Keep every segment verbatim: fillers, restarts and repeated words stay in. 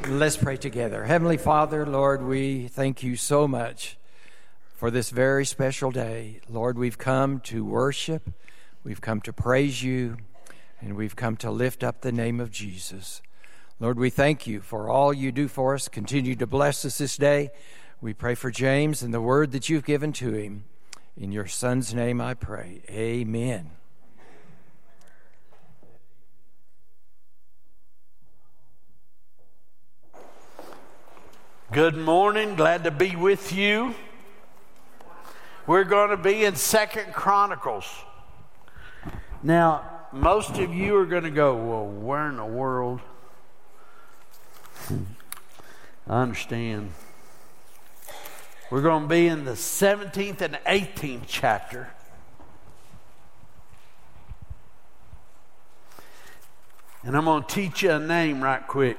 Let's pray together. Heavenly Father, Lord, we thank you so much for this very special day. Lord, we've come to worship, we've come to praise you, and we've come to lift up the name of Jesus. Lord, we thank you for all you do for us. Continue to bless us this day. We pray for James and the word that you've given to him. In your Son's name I pray. Amen. Good morning. Glad to be with you. We're going to be in Second Chronicles. Now, most of you are going to go, well, where in the world? I understand. We're going to be in the seventeenth and eighteenth chapter. And I'm going to teach you a name right quick.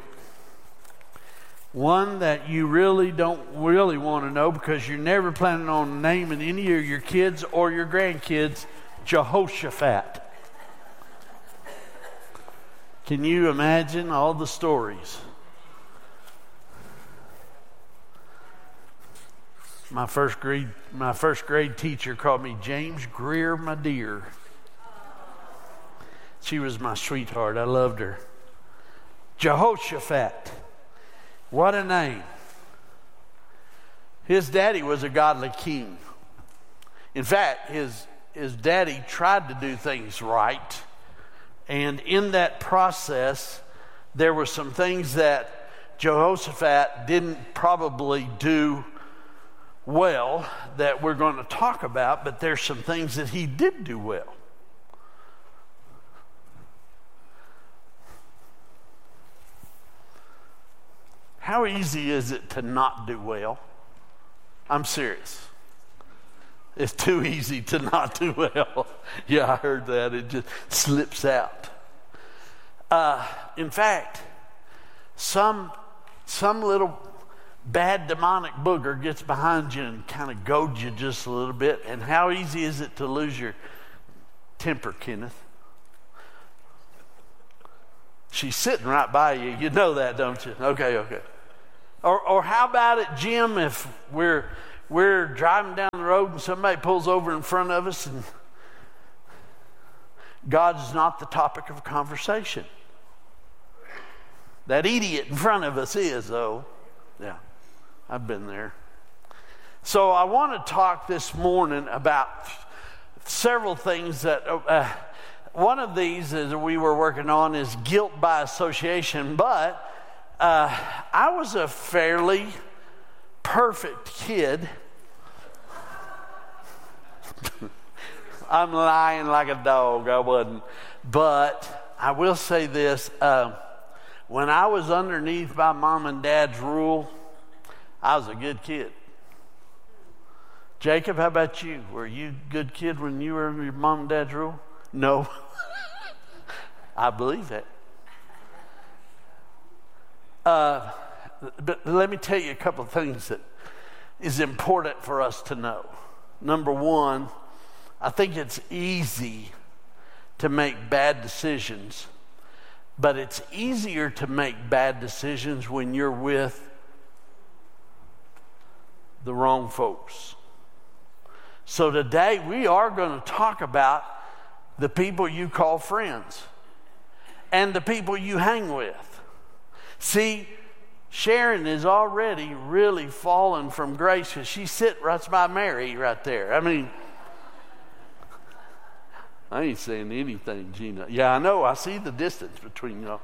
One that you really don't really want to know because you're never planning on naming any of your kids or your grandkids Jehoshaphat. Can you imagine all the stories? My first grade, my first grade teacher called me James Greer, my dear. She was my sweetheart. I loved her. Jehoshaphat. What a name. His daddy was a godly king. In fact, his, his daddy tried to do things right. And in that process, there were some things that Jehoshaphat didn't probably do well that we're going to talk about, but there's some things that he did do well. How easy is it to not do well? I'm serious. It's too easy to not do well. Yeah, I heard that. It just slips out. Uh, in fact, some some little bad demonic booger gets behind you and kind of goads you just a little bit. And how easy is it to lose your temper, Kenneth? She's sitting right by you. You know that, don't you? Okay, okay. Or, or how about it, Jim, if we're we're driving down the road and somebody pulls over in front of us and God's not the topic of conversation. That idiot in front of us is, though. Yeah, I've been there. So I want to talk this morning about several things that... Uh, one of these is we were working on is guilt by association, but Uh, I was a fairly perfect kid. I'm lying like a dog, I wasn't. But I will say this, uh, when I was underneath my mom and dad's rule, I was a good kid. Jacob, how about you? Were you a good kid when you were under your mom and dad's rule? No. I believe that. Uh, but let me tell you a couple of things that is important for us to know. Number one, I think it's easy to make bad decisions, but it's easier to make bad decisions when you're with the wrong folks. So today we are going to talk about the people you call friends and the people you hang with. See, Sharon is already really fallen from grace because she's sitting right by Mary right there. I mean, I ain't saying anything, Gina. Yeah, I know. I see the distance between y'all.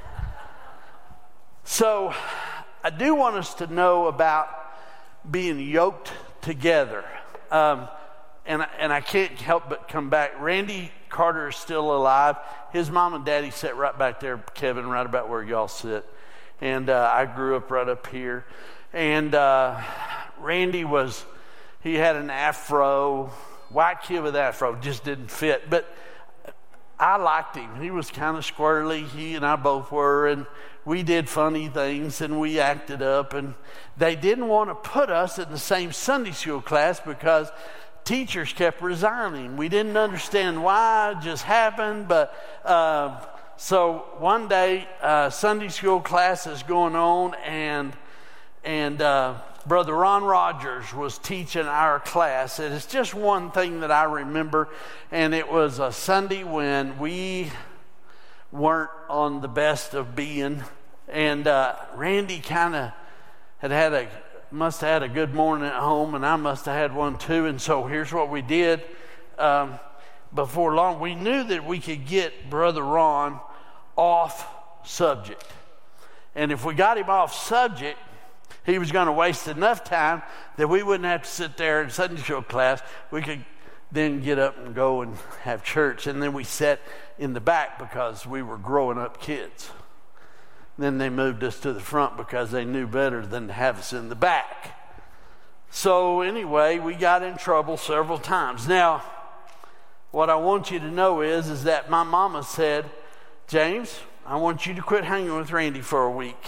So, I do want us to know about being yoked together. Um, and, and I can't help but come back. Randy Carter is still alive. His mom and daddy sit right back there, Kevin, right about where y'all sit. And uh, I grew up right up here. And uh, Randy was, he had an afro, white kid with afro, just didn't fit. But I liked him. He was kind of squirrely. He and I both were. And we did funny things and we acted up. And they didn't want to put us in the same Sunday school class because teachers kept resigning. We didn't understand why. It just happened. But uh, so one day, uh, Sunday school class is going on, and and uh, Brother Ron Rogers was teaching our class. And it's just one thing that I remember, and it was a Sunday when we weren't on the best of being, and uh, Randy kind of had had a must have had a good morning at home, and I must have had one too. And so here's what we did. Um, before long, we knew that we could get Brother Ron off subject. And if we got him off subject, he was going to waste enough time that we wouldn't have to sit there in Sunday school class. We could then get up and go and have church. And then we sat in the back because we were growing up kids. Then they moved us to the front because they knew better than to have us in the back. So anyway, we got in trouble several times. Now, what I want you to know is, is that my mama said, James, I want you to quit hanging with Randy for a week.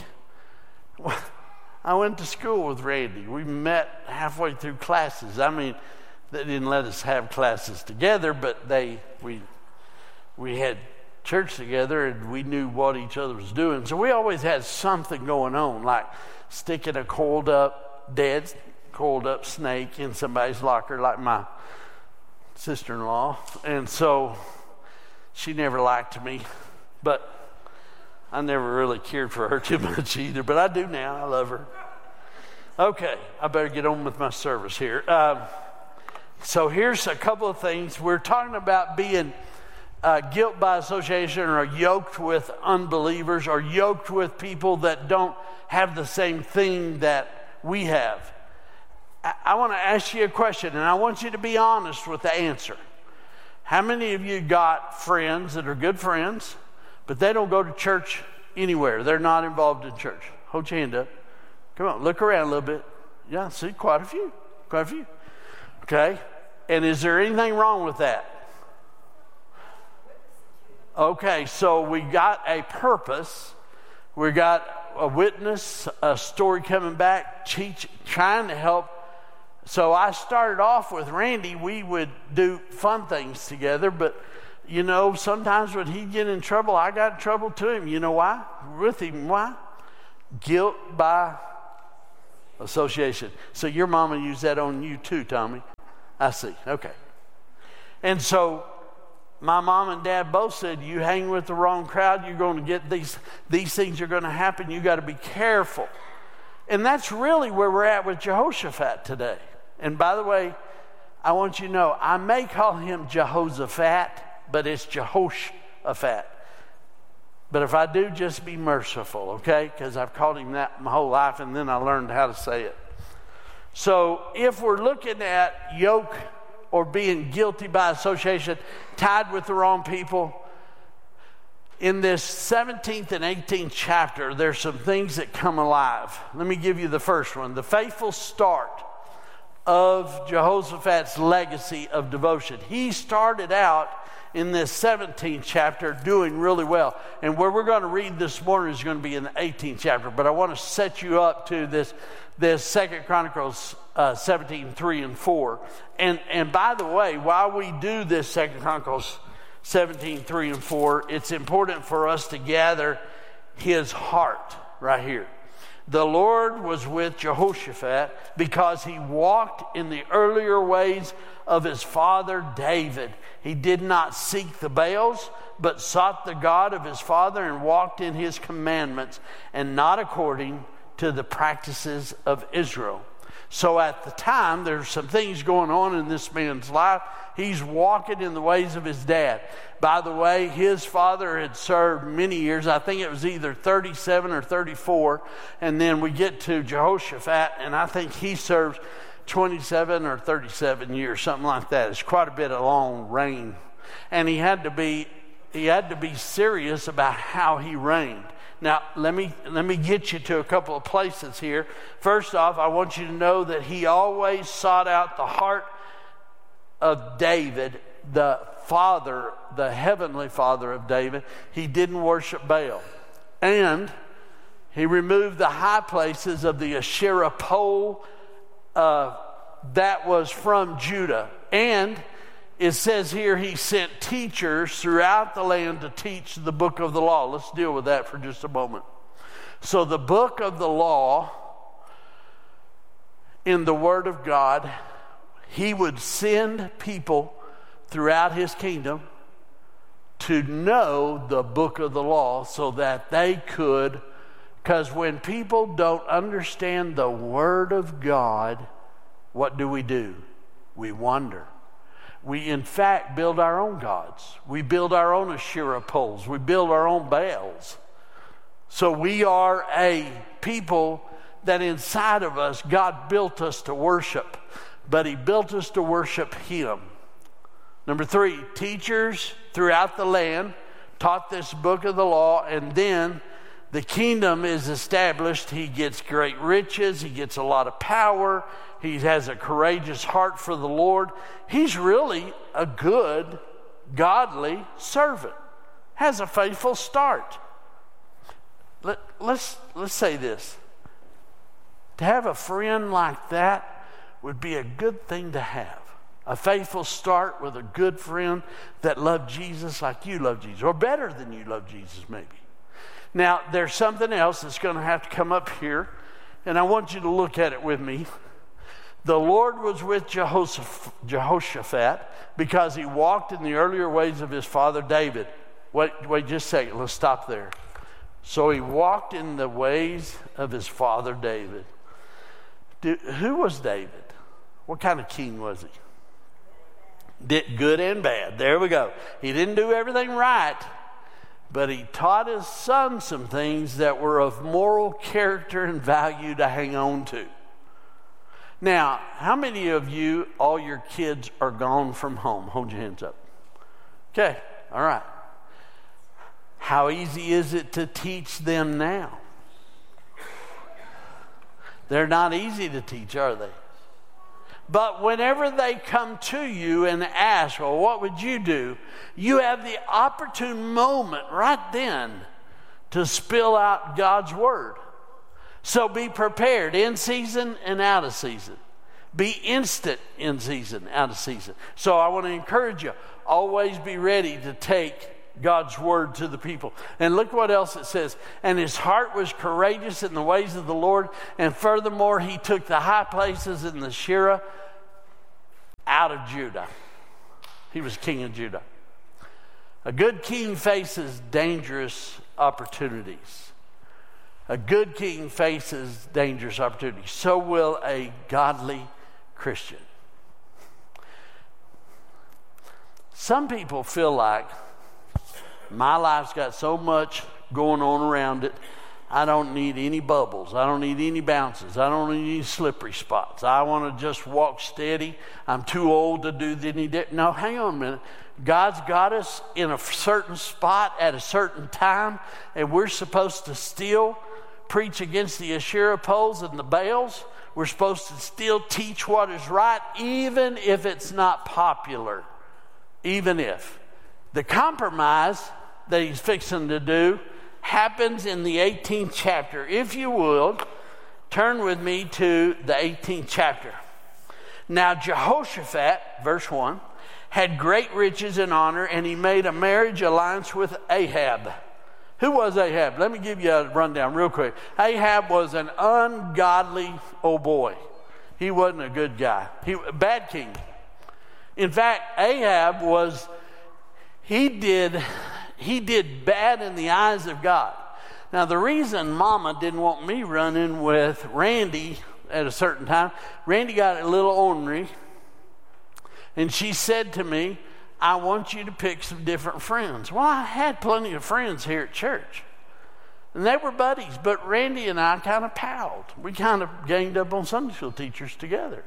I went to school with Randy. We met halfway through classes. I mean, they didn't let us have classes together, but they we we had church together, and we knew what each other was doing. So we always had something going on, like sticking a coiled up, dead, coiled up snake in somebody's locker, like my sister-in-law. And so she never liked me, but I never really cared for her too much either, but I do now. I love her. Okay, I better get on with my service here. Um, so here's a couple of things. We're talking about being uh, guilt by association, or yoked with unbelievers, or yoked with people that don't have the same thing that we have. I, I want to ask you a question, and I want you to be honest with the answer. How many of you got friends that are good friends, but they don't go to church anywhere? They're not involved in church. Hold your hand up. Come on, look around a little bit. Yeah, see, quite a few. Quite a few. Okay? And is there anything wrong with that? Okay, so we got a purpose. We got a witness, a story coming back, teach, trying to help. So I started off with Randy. We would do fun things together, but you know, sometimes when he'd get in trouble, I got in trouble to him. You know why? With him. Why? Guilt by association. So your mama used that on you too, Tommy. I see. Okay. And so my mom and dad both said, you hang with the wrong crowd, you're going to get these, these things are going to happen. You got to be careful. And that's really where we're at with Jehoshaphat today. And by the way, I want you to know, I may call him Jehoshaphat, but it's Jehoshaphat. But if I do, just be merciful, okay? Because I've called him that my whole life, and then I learned how to say it. So if we're looking at yoke or being guilty by association, tied with the wrong people, in this seventeenth and eighteenth chapter, there's some things that come alive. Let me give you the first one. The faithful start of Jehoshaphat's legacy of devotion. He started out in this seventeenth chapter doing really well. And where we're going to read this morning is going to be in the eighteenth chapter. But I want to set you up to this, this Second Chronicles uh, seventeen, three and four. And, and by the way, while we do this Second Chronicles seventeen, three and four, it's important for us to gather his heart right here. The Lord was with Jehoshaphat because he walked in the earlier ways of his father David. He did not seek the Baals, but sought the God of his father and walked in his commandments, and not according to the practices of Israel. So at the time, there's some things going on in this man's life. He's walking in the ways of his dad. By the way, his father had served many years. I think it was either thirty-seven or thirty-four. And then we get to Jehoshaphat, and I think he serves twenty-seven or thirty-seven years, something like that. It's quite a bit of long reign. And he had to be he had to be serious about how he reigned. Now, let me let me get you to a couple of places here. First off, I want you to know that he always sought out the heart of David, the father, the heavenly father of David. He didn't worship Baal. And he removed the high places of the Asherah pole uh, that was from Judah. And it says here he sent teachers throughout the land to teach the book of the law. Let's deal with that for just a moment. So the book of the law in the Word of God, he would send people throughout his kingdom to know the book of the law so that they could, because when people don't understand the Word of God, what do we do? We wonder. We, in fact, build our own gods. We build our own Asherah poles. We build our own Baals. So we are a people that inside of us, God built us to worship, but he built us to worship him. Number three, teachers throughout the land taught this book of the law, and then the kingdom is established. He gets great riches. He gets a lot of power. He has a courageous heart for the Lord. He's really a good, godly servant. Has a faithful start. Let, let's, let's say this. To have a friend like that would be a good thing to have. A faithful start with a good friend that loved Jesus like you love Jesus, or better than you love Jesus maybe. Now, there's something else that's going to have to come up here, and I want you to look at it with me. The Lord was with Jehoshaphat because he walked in the earlier ways of his father David. Wait, wait just a second. Let's stop there. So he walked in the ways of his father David. Did, who was David? What kind of king was he? Did good and bad. There we go. He didn't do everything right, but he taught his son some things that were of moral character and value to hang on to. Now, how many of you, all your kids are gone from home? Hold your hands up. Okay, all right. How easy is it to teach them now? They're not easy to teach, are they? But whenever they come to you and ask, well, what would you do? You have the opportune moment right then to spill out God's word. So be prepared in season and out of season. Be instant in season, out of season. So I want to encourage you, always be ready to take God's word to the people. And look what else it says. And his heart was courageous in the ways of the Lord. And furthermore, he took the high places in the Shirah out of Judah. He was king of Judah. A good king faces dangerous opportunities. A good king faces dangerous opportunities. So will a godly Christian. Some people feel like my life's got so much going on around it, I don't need any bubbles. I don't need any bounces. I don't need any slippery spots. I want to just walk steady. I'm too old to do any... Di- no, hang on a minute. God's got us in a certain spot at a certain time, and we're supposed to still preach against the Asherah poles and the Baals. We're supposed to still teach what is right, even if it's not popular. Even if. The compromise that he's fixing to do happens in the eighteenth chapter. If you will, turn with me to the eighteenth chapter. Now Jehoshaphat, verse one, had great riches and honor, and he made a marriage alliance with Ahab. Who was Ahab? Let me give you a rundown real quick. Ahab was an ungodly old boy. He wasn't a good guy. He a bad king. In fact, Ahab was, he did, he did bad in the eyes of God. Now, the reason Mama didn't want me running with Randy at a certain time, Randy got a little ornery, and she said to me, I want you to pick some different friends. Well, I had plenty of friends here at church, and they were buddies, but Randy and I kind of palled. We kind of ganged up on Sunday school teachers together.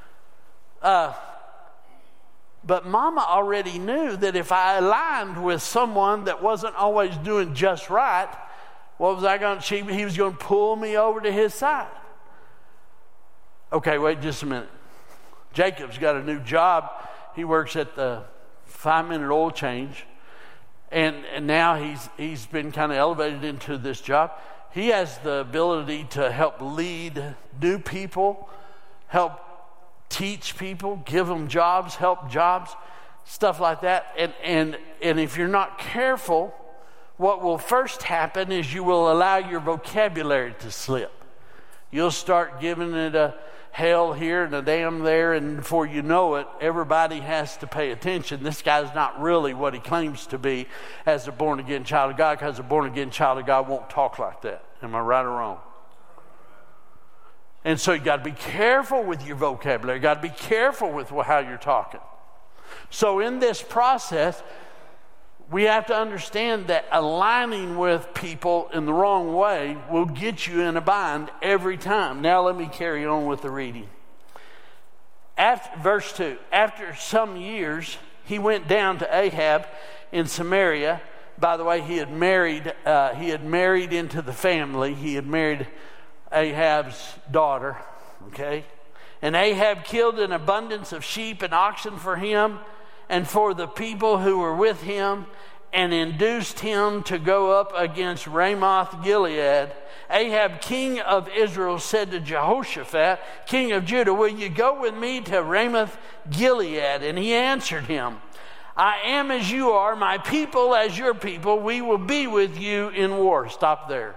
Uh, but Mama already knew that if I aligned with someone that wasn't always doing just right, what was I going to, she, he was going to pull me over to his side. Okay, wait just a minute. Jacob's got a new job. He works at the five-minute oil change, and, and now he's he's been kind of elevated into this job. He has the ability to help lead new people, help teach people, give them jobs, help jobs. stuff like that. And, and, and if you're not careful, what will first happen is you will allow your vocabulary to slip. You'll start giving it a hell here and a damn there, and before you know it, everybody has to pay attention. This guy's not really what he claims to be as a born-again child of God, because a born-again child of God won't talk like that. Am I right or wrong? And so you got to be careful with your vocabulary. You got to be careful with how you're talking. So in this process, we have to understand that aligning with people in the wrong way will get you in a bind every time. Now let me carry on with the reading. After, verse two, after some years, he went down to Ahab in Samaria. By the way, he had married, uh, he had married into the family. He had married Ahab's daughter, okay? And Ahab killed an abundance of sheep and oxen for him and for the people who were with him, and induced him to go up against Ramoth Gilead. Ahab, king of Israel, said to Jehoshaphat, king of Judah, will you go with me to Ramoth Gilead? And he answered him, I am as you are, my people as your people. We will be with you in war. Stop there.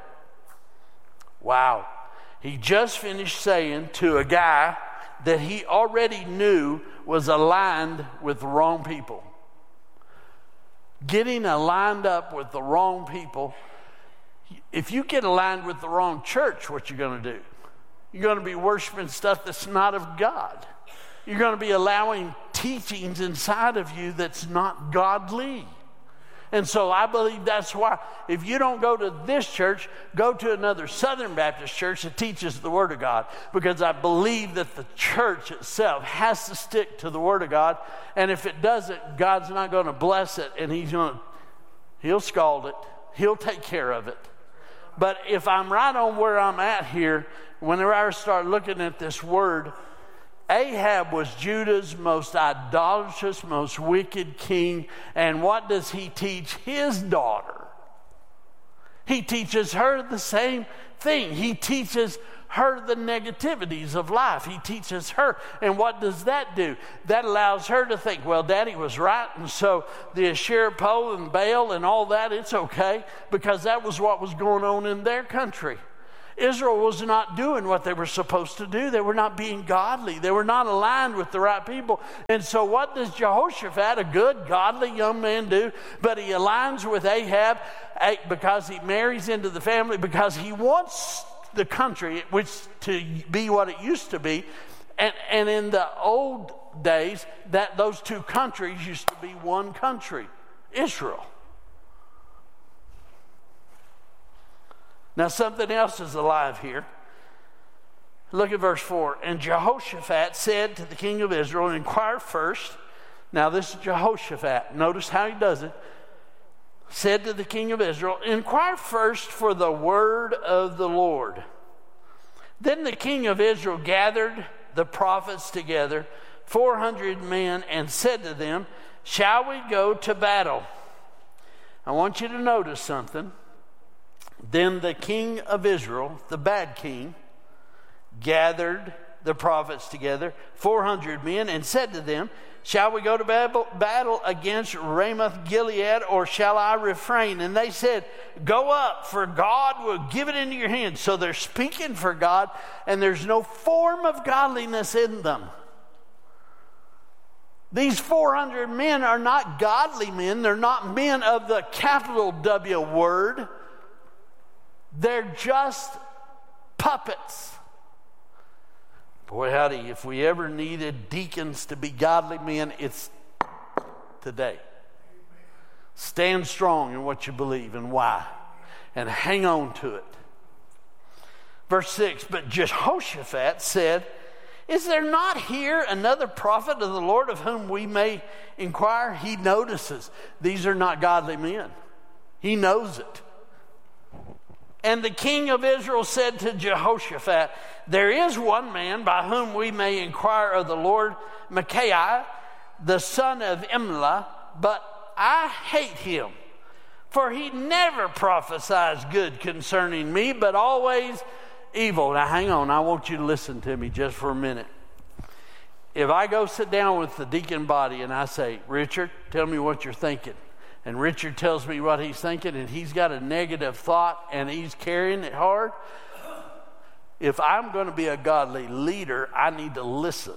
Wow. He just finished saying to a guy that he already knew was aligned with the wrong people. Getting aligned up with the wrong people. If you get aligned with the wrong church, what you're going to do? You're going to be worshiping stuff that's not of God. You're going to be allowing teachings inside of you that's not godly. And so I believe that's why if you don't go to this church, go to another Southern Baptist church that teaches the Word of God. Because I believe that the church itself has to stick to the Word of God. And if it doesn't, God's not going to bless it, and He's going to, He'll scald it. He'll take care of it. But if I'm right on where I'm at here, whenever I start looking at this word, Ahab was Judah's most idolatrous, most wicked king. And what does he teach his daughter? He teaches her the same thing. He teaches her the negativities of life. He teaches her. And what does that do? That allows her to think, well, Daddy was right. And so the Asherah pole and Baal and all that, it's okay. Because that was what was going on in their country. Israel was not doing what they were supposed to do. They were not being godly. They were not aligned with the right people. And so what does Jehoshaphat, a good, godly young man, do? But he aligns with Ahab because he marries into the family, because he wants the country which to be what it used to be. And, and in the old days, that those two countries used to be one country, Israel. Now something else is alive here. Look at verse four. And Jehoshaphat said to the king of Israel, inquire first. Now this is Jehoshaphat. Notice how he does it. Said to the king of Israel, inquire first for the word of the Lord. Then the king of Israel gathered the prophets together, four hundred men, and said to them, shall we go to battle? I want you to notice something. Then the king of Israel, the bad king, gathered the prophets together, four hundred men, and said to them, shall we go to battle against Ramoth Gilead, or shall I refrain? And they said, go up, for God will give it into your hands. So they're speaking for God, and there's no form of godliness in them. These four hundred men are not godly men. They're not men of the capital W word. They're just puppets. Boy, howdy, if we ever needed deacons to be godly men, it's today. Stand strong in what you believe and why, and hang on to it. Verse six, but Jehoshaphat said, is there not here another prophet of the Lord of whom we may inquire? He notices these are not godly men. He knows it. And the king of Israel said to Jehoshaphat, there is one man by whom we may inquire of the Lord, Micaiah, the son of Imlah, but I hate him, for he never prophesies good concerning me, but always evil. Now hang on, I want you to listen to me just for a minute. if I go sit down with the deacon body and I say, Richard, tell me what you're thinking. And Richard tells me what he's thinking, and he's got a negative thought and he's carrying it hard. If I'm going to be a godly leader, I need to listen.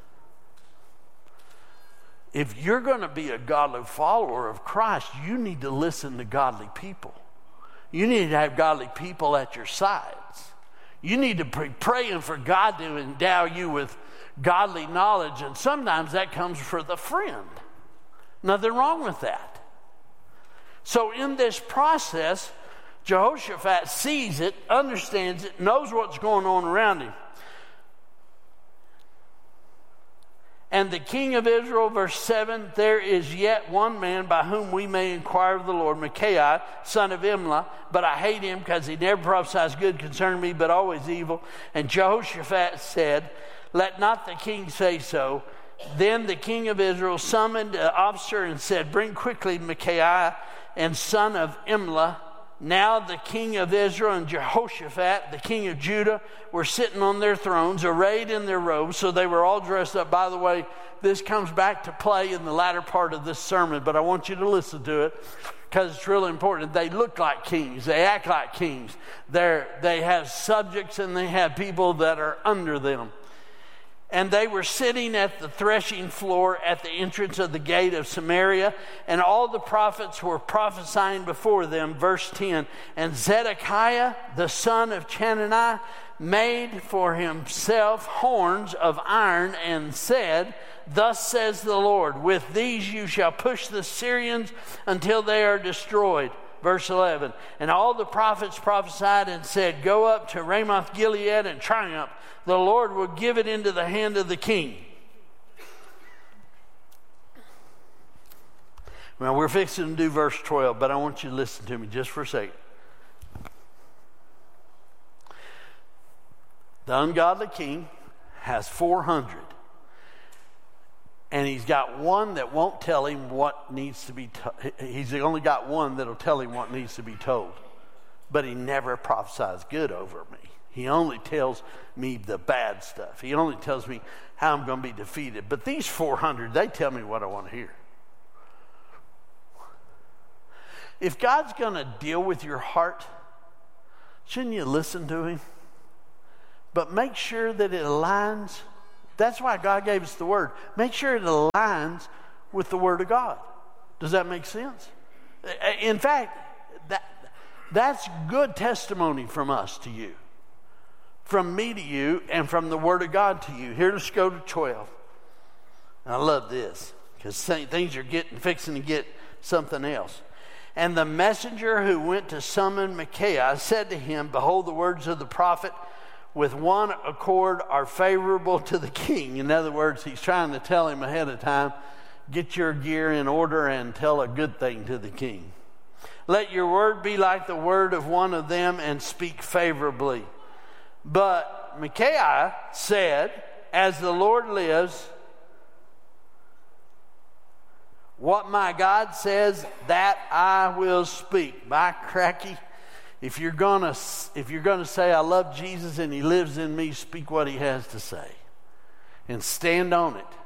If you're going to be a godly follower of Christ, you need to listen to godly people. You need to have godly people at your sides. You need to be praying for God to endow you with godly knowledge, and sometimes that comes for the friend. Nothing wrong with that. So in this process, Jehoshaphat sees it, understands it, knows what's going on around him. And the king of Israel, verse seven, there is yet one man by whom we may inquire of the Lord, Micaiah, son of Imlah, but I hate him because he never prophesies good concerning me, but always evil. And Jehoshaphat said, let not the king say so. Then the king of Israel summoned an officer and said, bring quickly Micaiah and son of Imlah. Now the king of Israel and Jehoshaphat, the king of Judah, were sitting on their thrones, arrayed in their robes, so they were all dressed up. By the way, this comes back to play in the latter part of this sermon, but I want you to listen to it because it's really important. They look like kings. They act like kings. They're, they have subjects and they have people that are under them. And they were sitting at the threshing floor at the entrance of the gate of Samaria, and all the prophets were prophesying before them. Verse ten, and Zedekiah, the son of Chananiah, made for himself horns of iron and said, thus says the Lord, with these you shall push the Syrians until they are destroyed. Verse eleven, and all the prophets prophesied and said, go up to Ramoth Gilead and triumph. The Lord will give it into the hand of the king. Well, we're fixing to do verse twelve, but I want you to listen to me just for a second. The ungodly king has four hundred. And he's got one that won't tell him what needs to be told. He's only got one that'll tell him what needs to be told. But he never prophesies good over me. He only tells me the bad stuff. He only tells me how I'm going to be defeated. But these four hundred, they tell me what I want to hear. If God's going to deal with your heart, shouldn't you listen to him? But make sure that it aligns. That's why God gave us the word. Make sure it aligns with the word of God. Does that make sense? In fact, that that's good testimony from us to you. From me to you, and from the word of God to you. Here, let's go to twelve. And I love this, because things are getting fixing to get something else. And the messenger who went to summon Micaiah said to him, behold, the words of the prophet with one accord are favorable to the king. In other words, he's trying to tell him ahead of time, get your gear in order and tell a good thing to the king. Let your word be like the word of one of them and speak favorably. But Micaiah said, as the Lord lives, what my God says, that I will speak. By cracky, if you're gonna if you're gonna say I love Jesus and he lives in me, speak what he has to say and stand on it.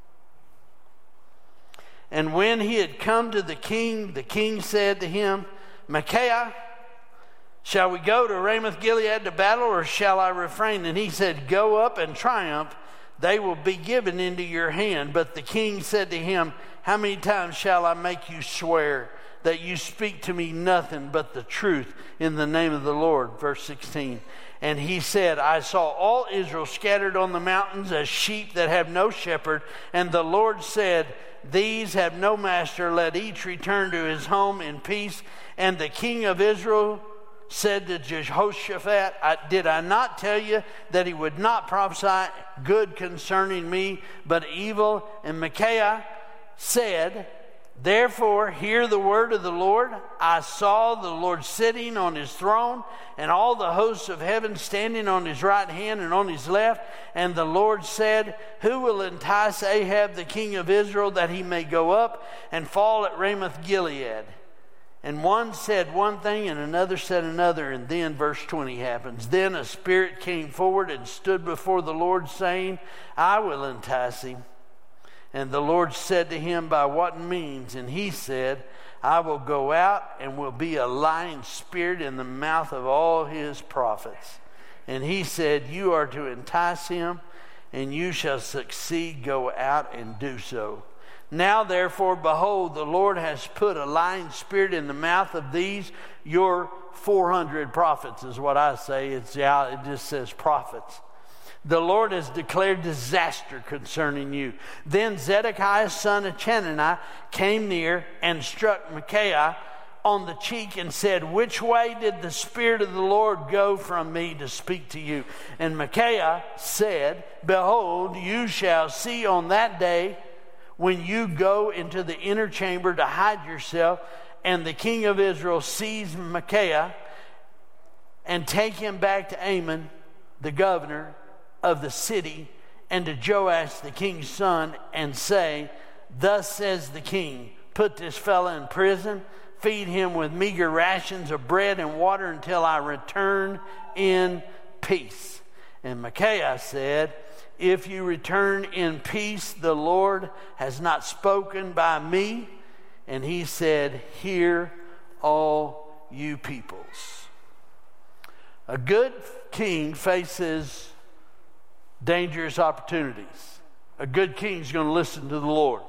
And when he had come to the king, the king said to him, Micaiah, shall we go to Ramoth Gilead to battle, or shall I refrain? And he said, go up and triumph. They will be given into your hand. But the king said to him, how many times shall I make you swear that you speak to me nothing but the truth in the name of the Lord? Verse sixteen. And he said, I saw all Israel scattered on the mountains as sheep that have no shepherd. And the Lord said, these have no master. Let each return to his home in peace. And the king of Israel said to Jehoshaphat, I, did I not tell you that he would not prophesy good concerning me, but evil? And Micaiah said, therefore, hear the word of the Lord. I saw the Lord sitting on his throne, and all the hosts of heaven standing on his right hand and on his left. And the Lord said, who will entice Ahab the king of Israel, that he may go up and fall at Ramoth Gilead? And one said one thing and another said another. And then verse twenty happens. Then a spirit came forward and stood before the Lord, saying, I will entice him. And the Lord said to him, by what means? And he said, I will go out and will be a lying spirit in the mouth of all his prophets. And he said, you are to entice him, and you shall succeed. Go out and do so. Now, therefore, behold, the Lord has put a lying spirit in the mouth of these, your four hundred prophets, is what I say. It's yeah, it just says prophets. The Lord has declared disaster concerning you. Then Zedekiah, son of Chenaanah, came near and struck Micaiah on the cheek and said, which way did the Spirit of the Lord go from me to speak to you? And Micaiah said, behold, you shall see on that day when you go into the inner chamber to hide yourself, and the king of Israel sees Micaiah, and take him back to Amon, the governor of the city, and to Joash the king's son, and say, thus says the king, put this fellow in prison, feed him with meager rations of bread and water until I return in peace. And Micaiah said, if you return in peace, the Lord has not spoken by me. And he said, hear all you peoples. A good king faces dangerous opportunities. A good king is going to listen to the Lord.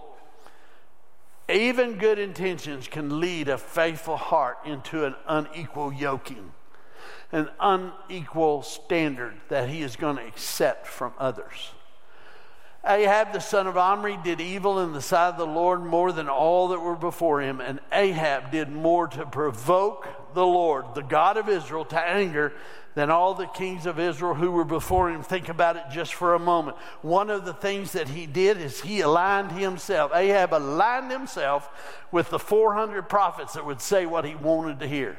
Even good intentions can lead a faithful heart into an unequal yoking, an unequal standard that he is going to accept from others. Ahab the son of Omri did evil in the sight of the Lord more than all that were before him, and Ahab did more to provoke the Lord, the God of Israel, to anger than all the kings of Israel who were before him. Think about it just for a moment. One of the things that he did is he aligned himself. Ahab aligned himself with the four hundred prophets that would say what he wanted to hear.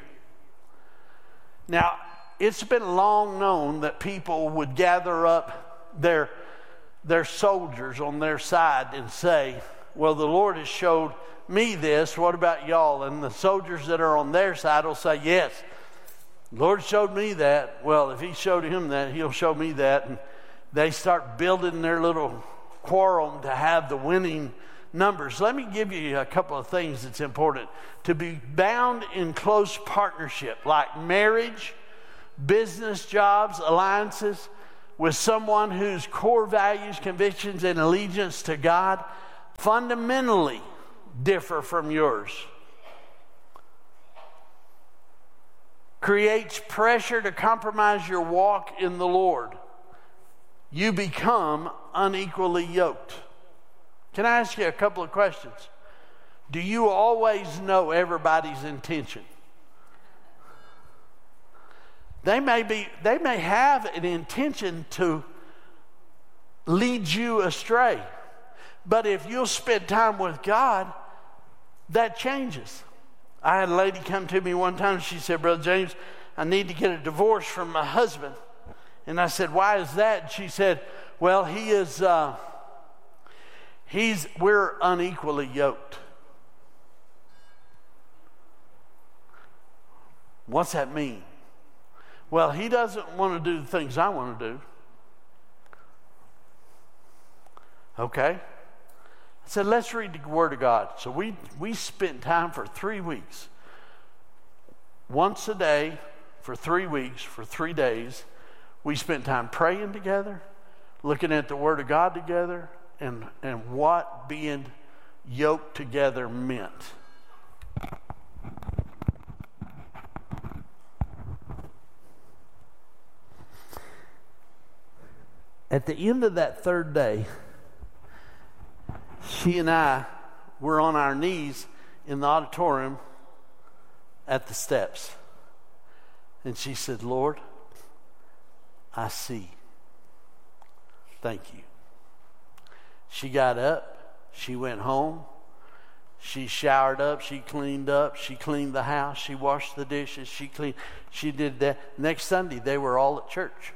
Now, it's been long known that people would gather up their, their soldiers on their side and say, well, the Lord has showed me this. What about y'all? And the soldiers that are on their side will say, yes, the Lord showed me that. Well, if he showed him that, he'll show me that. And they start building their little quorum to have the winning numbers. Let me give you a couple of things that's important. To be bound in close partnership, like marriage, business, jobs, alliances, with someone whose core values, convictions, and allegiance to God fundamentally differ from yours, creates pressure to compromise your walk in the Lord. You become unequally yoked. Can I ask you a couple of questions? Do you always know everybody's intention? They may be, they may have an intention to lead you astray. But if you'll spend time with God, that changes. I had a lady come to me one time. She said, Brother James, I need to get a divorce from my husband. And I said, why is that? And she said, well, he is, uh, he's, we're unequally yoked. What's that mean? Well, he doesn't want to do the things I want to do. Okay. I said, let's read the Word of God. So we, we spent time for three weeks. Once a day for three weeks, for three days. We spent time praying together, looking at the Word of God together, and, and what being yoked together meant. At the end of that third day, she and I were on our knees in the auditorium at the steps. And she said, Lord, I see. Thank you. She got up. She went home. She showered up. She cleaned up. She cleaned the house. She washed the dishes. She cleaned. She did that. Next Sunday, they were all at church.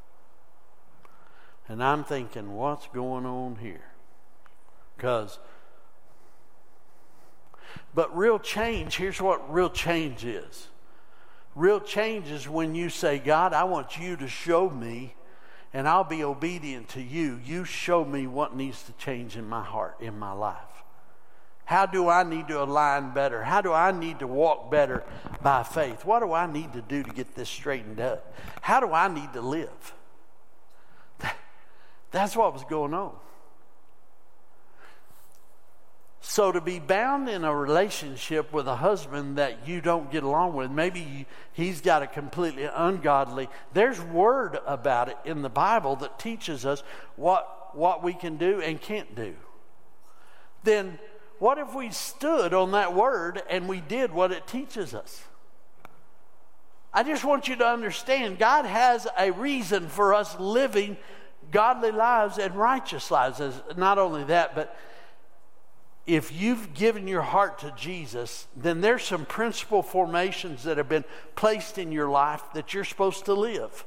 And I'm thinking, what's going on here? Because But real change, here's what real change is. Real change is when you say, God, I want you to show me, and I'll be obedient to you. You show me what needs to change in my heart, in my life. How do I need to align better? How do I need to walk better by faith? What do I need to do to get this straightened up? How do I need to live? That's what was going on. So to be bound in a relationship with a husband that you don't get along with, maybe he's got a completely ungodly, there's word about it in the Bible that teaches us what, what we can do and can't do. Then what if we stood on that word and we did what it teaches us? I just want you to understand, God has a reason for us living godly lives and righteous lives. Not only that, but if you've given your heart to Jesus, then there's some principle formations that have been placed in your life that you're supposed to live.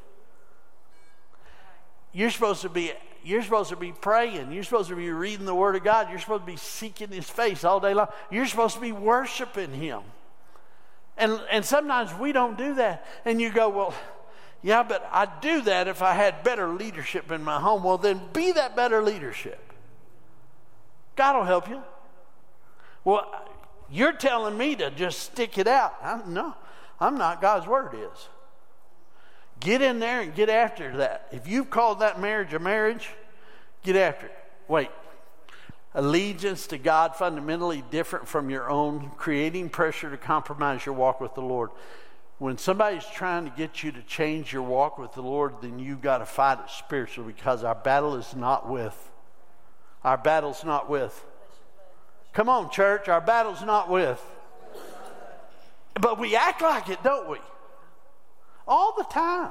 You're supposed to be You're supposed to be praying. You're supposed to be reading the Word of God. You're supposed to be seeking His face all day long. You're supposed to be worshiping Him. And, and sometimes we don't do that. And you go, well, yeah, but I'd do that if I had better leadership in my home. Well, then be that better leadership. God will help you. Well, you're telling me to just stick it out. I'm, no, I'm not. God's Word is. Get in there and get after that. If you've called that marriage a marriage, get after it. Wait. Allegiance to God fundamentally different from your own, creating pressure to compromise your walk with the Lord. When somebody's trying to get you to change your walk with the Lord, then you've got to fight it spiritually, because our battle is not with. Our battle's not with. Come on, church, our battle's not with. But we act like it, don't we? All the time.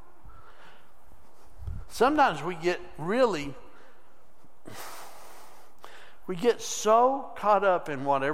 Sometimes we get really, we get so caught up in whatever